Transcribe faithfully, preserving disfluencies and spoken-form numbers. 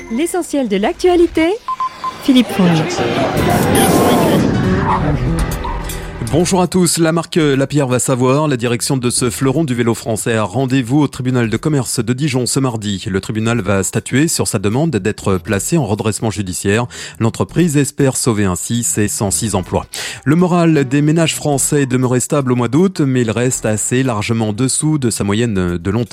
L'essentiel de l'actualité, Philippe Fournier. Bonjour à tous, la marque Lapierre va savoir, la direction de ce fleuron du vélo français a rendez-vous au tribunal de commerce de Dijon ce mardi. Le tribunal va statuer sur sa demande d'être placé en redressement judiciaire. L'entreprise espère sauver ainsi ses cent six emplois. Le moral des ménages français est demeuré stable au mois d'août, mais il reste assez largement dessous de sa moyenne de long terme.